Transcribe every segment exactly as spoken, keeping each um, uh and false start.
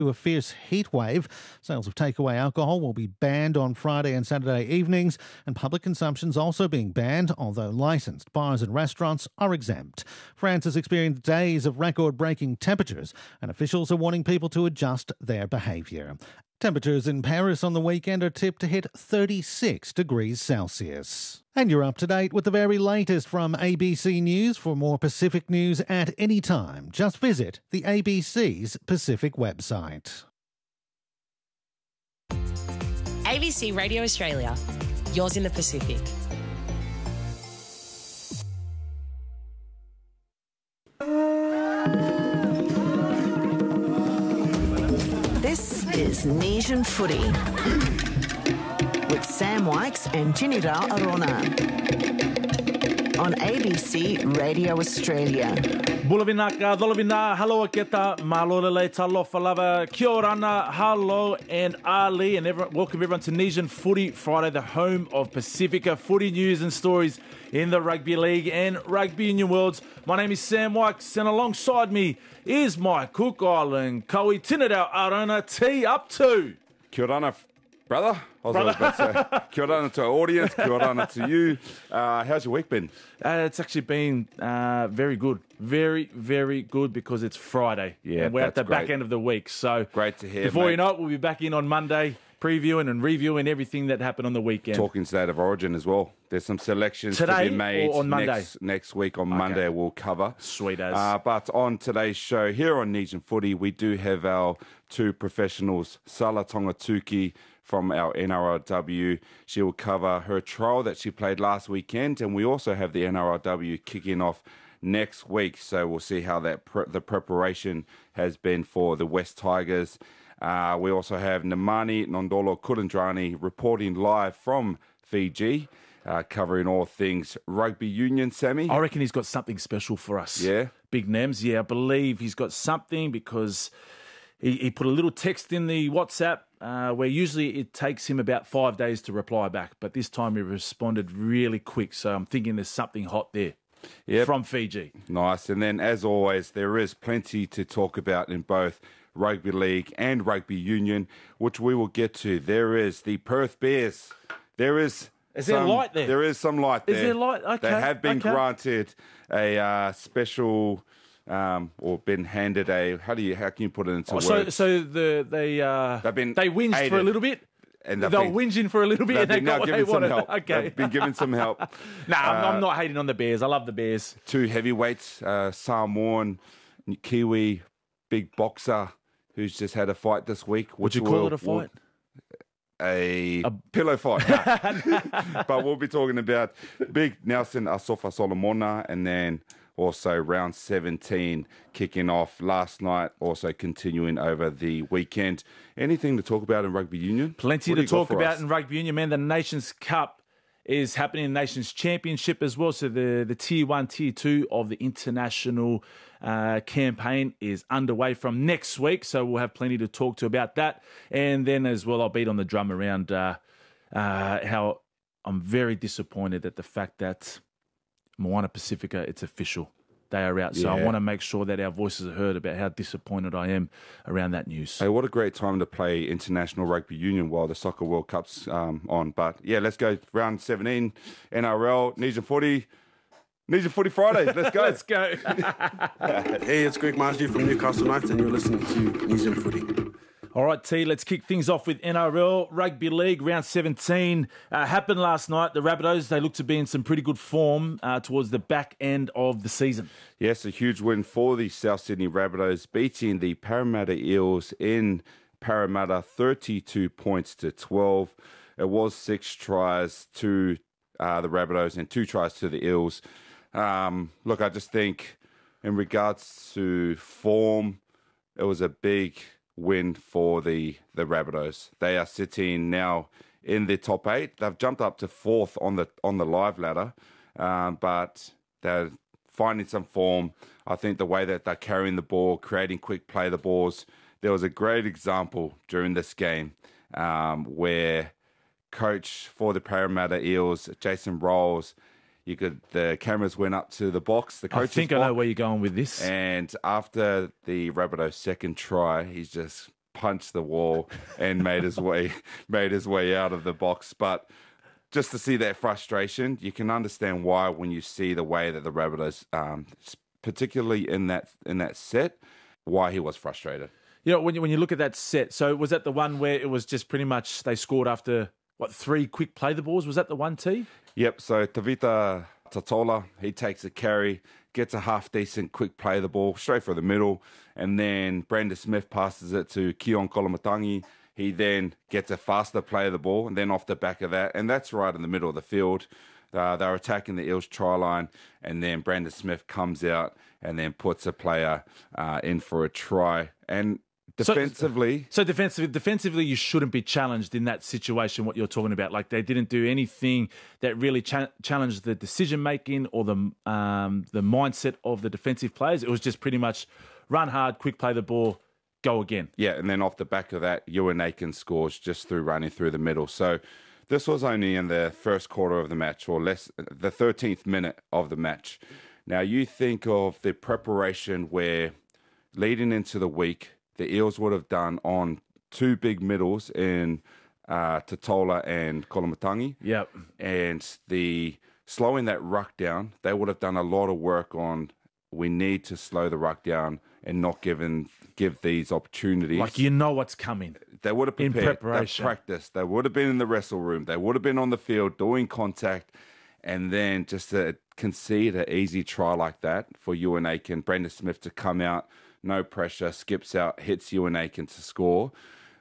To a fierce heat wave. Sales of takeaway alcohol will be banned on Friday and Saturday evenings, and public consumption's also being banned, although licensed bars and restaurants are exempt. France has experienced days of record-breaking temperatures, and officials are warning people to adjust their behaviour. Temperatures in Paris on the weekend are tipped to hit thirty-six degrees Celsius. And you're up to date with the very latest from A B C News. For more Pacific news at any time, just visit the A B C's Pacific website. A B C Radio Australia, yours in the Pacific. This is Nesian Footy with Sam Wykes and Tinira Arona on A B C Radio Australia. Bulavinaka, Dolovina, hello, Aketa, Malolele, Talofalava, Kia orana, hello, and Ali, and everyone, welcome everyone to Nesian Footy Friday, the home of Pacifica footy news and stories in the Rugby League and Rugby Union worlds. My name is Sam Wykes, and alongside me is my Cook Island Koe Tinadau Arona T up to. Kia orana, brother. I was brother. about to say, kia orana to our audience, kia orana to you. Uh, how's your week been? Uh, it's actually been uh, very good. Very, very good because it's Friday. Yeah, and we're at the great. back end of the week. So great to hear, Before mate. you know it, we'll be back in on Monday, previewing and reviewing everything that happened on the weekend. Talking State of Origin as well. There's some selections Today to be made or on Monday? Next, next week on Okay. Monday we'll cover. Sweet as. Uh, but on today's show here on Nesian Footy, we do have our two professionals, Sala Tongatuki from our N R L W. She will cover her trial that she played last weekend, and we also have the N R L W kicking off next week, so we'll see how that pre- the preparation has been for the West Tigers. Uh, we also have Nemani Nondolo Kurandrani reporting live from Fiji, uh, covering all things rugby union, Sammy. I reckon he's got something special for us. Yeah? Big Nems, yeah, I believe he's got something because he, he put a little text in the WhatsApp uh, where usually it takes him about five days to reply back, but this time he responded really quick, so I'm thinking there's something hot there. Yep. From Fiji. Nice. And then, as always, there is plenty to talk about in both Rugby League and Rugby Union, which we will get to. There is the Perth Bears. There is... Is some, there light there? There is some light there. Is there light? Okay. They have been okay. granted a uh, special... Um, or been handed a... How do you... How can you put it into Oh, words? so, so the, they, uh, They've been they whinged aided. for a little bit? And They they've were been- whinging for a little bit They've and they been got now what they given some wanted. help. Okay. They've been given some help. Nah, I'm, I'm Uh, not hating on the Bears. I love the Bears. Two heavyweights, uh, Samoan, Kiwi, big boxer, who's just had a fight this week. Would you which call will- it a fight? A, A- pillow fight. Nah. But we'll be talking about big Nelson Asofa Solomona, and then also round seventeen kicking off last night, also continuing over the weekend. Anything to talk about in rugby union? Plenty What do to you got talk for about us? in rugby union, man. The Nations Cup is happening in the Nations Championship as well. So the, the tier one, tier two of the international uh, campaign is underway from next week. So we'll have plenty to talk to about that. And then as well, I'll beat on the drum around uh, uh, how I'm very disappointed at the fact that Moana Pacifica, it's official. They are out. So I Yeah. want to make sure that our voices are heard about how disappointed I am around that news. Hey, what a great time to play international rugby union while the Soccer World Cup's um, on. But yeah, let's go round seventeen, N R L, Nesian Footy. Nesian Footy Friday. Let's go. Let's go. Hey, it's Greg Marsden from Newcastle Knights, and you're listening to Nesian Footy. All right, T, let's kick things off with N R L. Rugby League, round seventeen. Uh, happened last night. The Rabbitohs, they look to be in some pretty good form uh, towards the back end of the season. Yes, a huge win for the South Sydney Rabbitohs, beating the Parramatta Eels in Parramatta, thirty-two points to twelve. It was six tries to uh, the Rabbitohs and two tries to the Eels. Um, look, I just think in regards to form, it was a big win for the, the Rabbitohs. They are sitting now in the top eight. They've jumped up to fourth on the on the live ladder, um, but they're finding some form. I think the way that they're carrying the ball, creating quick play the balls. There was a great example during this game um, where coach for the Parramatta Eels, Jason Rolls, you could the cameras went up to the box, the I coach's think I box, know where you're going with this. and after the Rabbitohs' second try, he's just punched the wall and made his way made his way out of the box. But just to see that frustration, you can understand why when you see the way that the Rabbitohs, um, particularly in that in that set, why he was frustrated. You know, when you, when you look at that set, so was that the one where it was just pretty much they scored after, what, three quick play the balls? Was that the one, T? Yep, so Tavita Tatola, he takes a carry, gets a half-decent quick play the ball straight for the middle, and then Brandon Smith passes it to Keon Kolomatangi. He then gets a faster play of the ball, and then off the back of that, and that's right in the middle of the field. Uh, they're attacking the Eels try line, and then Brandon Smith comes out and then puts a player uh, in for a try. And defensively... So, so defensively, defensively, you shouldn't be challenged in that situation, what you're talking about. Like, they didn't do anything that really cha- challenged the decision-making or the um, the mindset of the defensive players. It was just pretty much run hard, quick play the ball, go again. Yeah, and then off the back of that, Ewan Aiken scores just through running through the middle. So this was only in the first quarter of the match, or less, the thirteenth minute of the match. Now, you think of the preparation where leading into the week, the Eels would have done on two big middles in uh, Tatola and Kolomatangi. Yep. And the slowing that ruck down, they would have done a lot of work on, we need to slow the ruck down and not given, give these opportunities. Like, you know what's coming. They would have prepared. In preparation. They practiced. They would have been in the wrestle room. They would have been on the field doing contact. And then just to concede an easy try like that for Ewan Aiken, Brandon Smith to come out, no pressure, skips out, hits Ewan Aiken to score.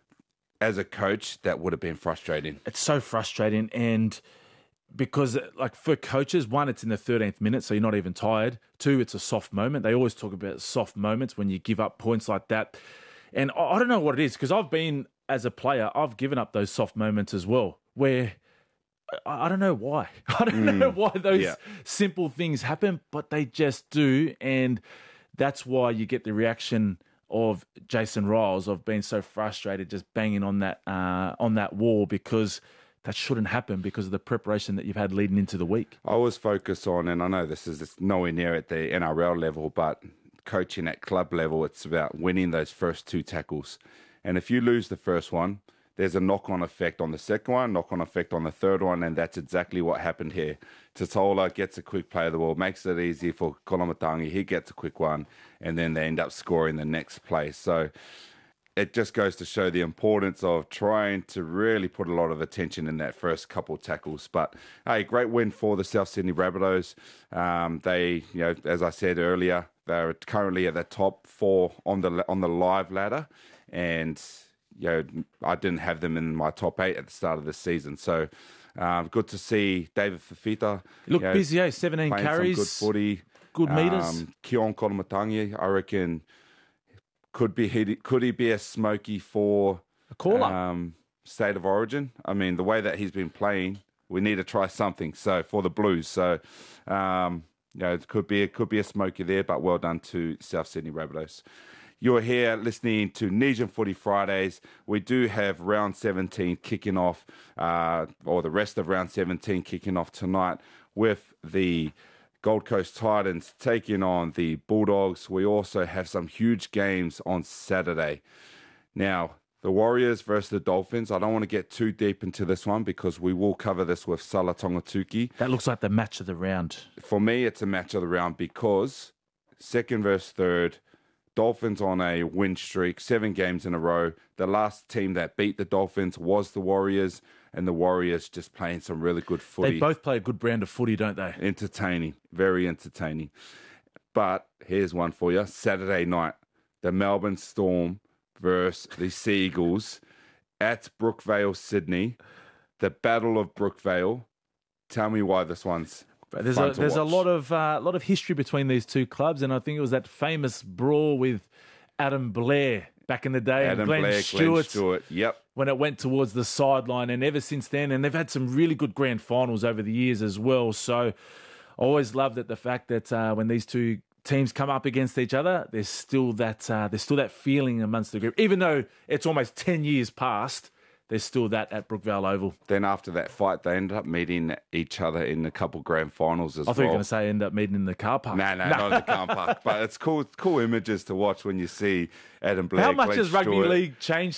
As a coach, that would have been frustrating. It's so frustrating. And because, like, for coaches, one, it's in the thirteenth minute, so you're not even tired. Two, it's a soft moment. They always talk about soft moments when you give up points like that. And I don't know what it is, because I've been, as a player, I've given up those soft moments as well, where I, I don't know why. I don't mm, know why those yeah. simple things happen, but they just do. And that's why you get the reaction of Jason Riles of being so frustrated, just banging on that uh, on that wall, because that shouldn't happen because of the preparation that you've had leading into the week. I was focused on, and I know this is nowhere near at the N R L level, but coaching at club level, it's about winning those first two tackles. And if you lose the first one, there's a knock-on effect on the second one, knock-on effect on the third one, and that's exactly what happened here. Tatola gets a quick play of the ball, makes it easy for Kolomatangi. He gets a quick one, and then they end up scoring the next play. So it just goes to show the importance of trying to really put a lot of attention in that first couple tackles. But hey, great win for the South Sydney Rabbitohs. Um, they, you know, as I said earlier, they're currently at the top four on the on the live ladder, and you know, I didn't have them in my top eight at the start of the season. So um, good to see David Fifita. Look, you know, busy, eh? seventeen carries. Good footy. Good meters. Um, Keon Kolomatangi, I reckon, could be he, could he be a smoky for a caller um, State of Origin? I mean, the way that he's been playing, we need to try something. So for the Blues, so um, you know, it could be it could be a smoky there. But well done to South Sydney Rabbitohs. You're here listening to Nesian Footy Fridays. We do have round seventeen kicking off, uh, or the rest of round seventeen kicking off tonight with the Gold Coast Titans taking on the Bulldogs. We also have some huge games on Saturday. Now, the Warriors versus the Dolphins. I don't want to get too deep into this one because we will cover this with Sala Tongatuki. That looks like the match of the round. For me, it's a match of the round because second versus third, Dolphins on a win streak, seven games in a row. The last team that beat the Dolphins was the Warriors, and the Warriors just playing some really good footy. They both play a good brand of footy, don't they? Entertaining, very entertaining. But here's one for you. Saturday night, the Melbourne Storm versus the Sea Eagles at Brookvale, Sydney. The Battle of Brookvale. Tell me why this one's But there's fun a to there's watch. a lot of uh, lot of history between these two clubs, and I think it was that famous brawl with Adam Blair back in the day, Adam and Glenn Blair, Stewart, Glenn Stewart, yep. when it went towards the sideline, and ever since then, and they've had some really good grand finals over the years as well. So I always loved that the fact that uh, when these two teams come up against each other, there's still that uh, there's still that feeling amongst the group, even though it's almost ten years past. there's still that at Brookvale Oval. Then after that fight, they ended up meeting each other in a couple grand finals as I well. thought you were going to say end up meeting in the car park. No, no, not in the car park. But it's cool, cool images to watch when you see Adam Blair. How much Glenn has rugby Stewart. league changed